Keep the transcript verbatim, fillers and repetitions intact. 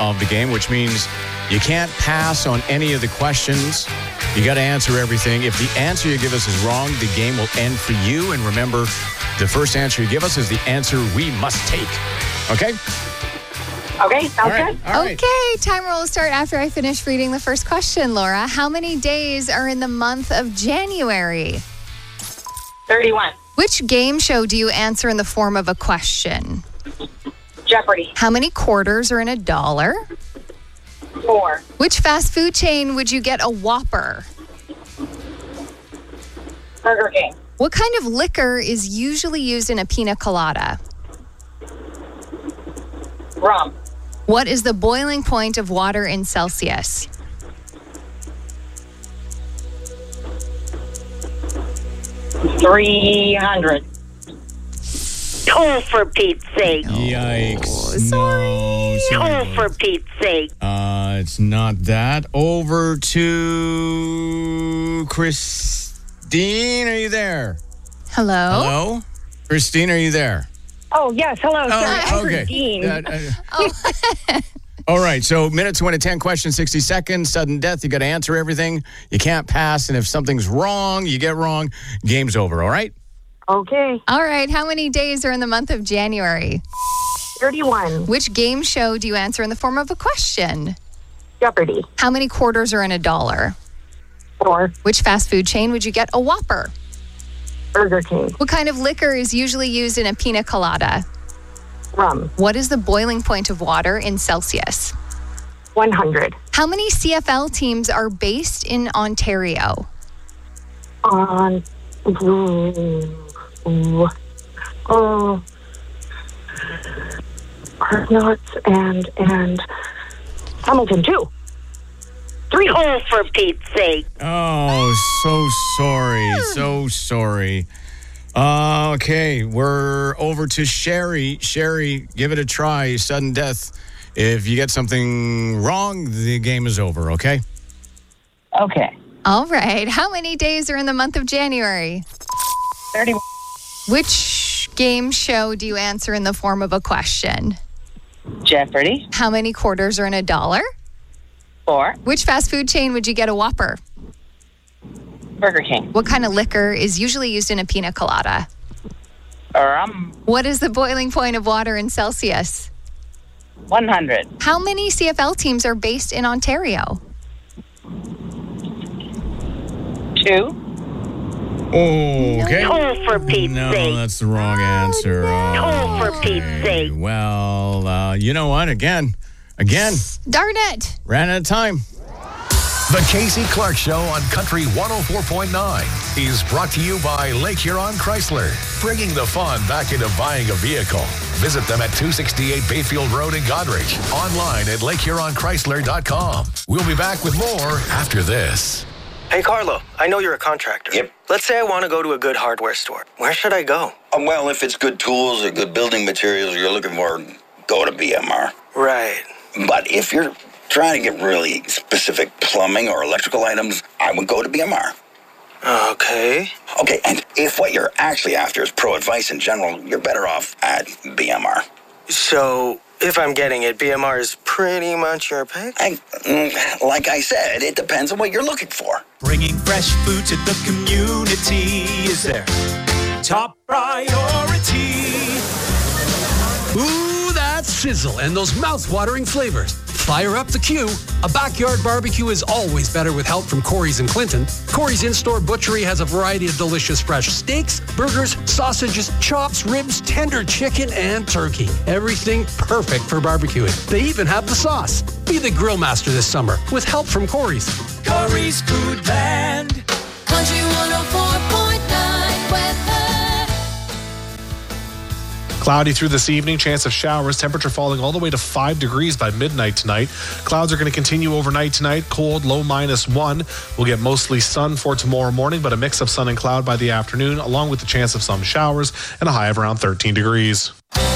of the game, which means you can't pass on any of the questions. You got to answer everything. If the answer you give us is wrong, the game will end for you. And remember, the first answer you give us is the answer we must take. Okay? Okay, sounds right, good. all right. Okay, timer will start after I finish reading the first question, Laura. How many days are in the month of January? thirty-one. Which game show do you answer in the form of a question? Jeopardy. How many quarters are in a dollar? Four. Which fast food chain would you get a Whopper? Burger King. What kind of liquor is usually used in a pina colada? Rum. What is the boiling point of water in Celsius? three hundred. Oh, for Pete's sake. Yikes. sorry. No, Oh, for Pete's sake. Uh, it's not that. Over to Christine. Are you there? Hello? Hello? Christine, are you there? Oh, yes. Hello. Sorry, I'm Oh, okay. Christine. Uh, uh, All right, so minutes one to ten, question sixty seconds, sudden death, you got to answer everything. You can't pass, and if something's wrong, you get wrong, game's over, all right? Okay. All right, how many days are in the month of January? thirty-one. Which game show do you answer in the form of a question? Jeopardy. How many quarters are in a dollar? Four. Which fast food chain would you get a Whopper? Burger King. What kind of liquor is usually used in a pina colada? Rum. What is the boiling point of water in Celsius? one hundred. How many C F L teams are based in Ontario? On. Ooh, ooh, oh. Argonauts and, and Hamilton, too. Three. Oh, for Pete's sake. Oh, so sorry, so sorry. Uh, okay, we're over to Sherry. Sherry, give it a try, sudden death. If you get something wrong, the game is over, okay? Okay. All right. How many days are in the month of January? thirty-one. Which game show do you answer in the form of a question? Jeopardy. How many quarters are in a dollar? Four. Which fast food chain would you get a Whopper? Burger King. What kind of liquor is usually used in a pina colada? Rum. What is the boiling point of water in Celsius? one hundred. How many C F L teams are based in Ontario? Two. Okay. Oh, for Pete's No, sake. that's the wrong answer. Oh, for Pete's sake. Well, uh, you know what? Again, again, Darn it. ran out of time. The Casey Clark Show on Country one oh four point nine is brought to you by Lake Huron Chrysler, bringing the fun back into buying a vehicle. Visit them at two sixty-eight Bayfield Road in Goderich, online at lake huron chrysler dot com. We'll be back with more after this. Hey, Carlo, I know you're a contractor. Yep. Let's say I want to go to a good hardware store. Where should I go? Um, well, if it's good tools or good building materials you're looking for, go to B M R. Right. But if you're trying to get really specific plumbing or electrical items, I would go to B M R. Okay. Okay, and if what you're actually after is pro advice in general, you're better off at B M R. So, if I'm getting it, B M R is pretty much your pick? I, mm, like I said, it depends on what you're looking for. Bringing fresh food to the community is their top priority. Ooh, that sizzle and those mouth-watering flavors. Fire up the queue. A backyard barbecue is always better with help from Corey's in Clinton. Corey's in-store butchery has a variety of delicious fresh steaks, burgers, sausages, chops, ribs, tender chicken, and turkey. Everything perfect for barbecuing. They even have the sauce. Be the grill master this summer with help from Corey's. Corey's Foodland. Country one oh four point nine weather. Cloudy through this evening, chance of showers, temperature falling all the way to five degrees by midnight tonight. Clouds are going to continue overnight tonight, cold, low minus one. We'll get mostly sun for tomorrow morning, but a mix of sun and cloud by the afternoon, along with the chance of some showers and a high of around thirteen degrees.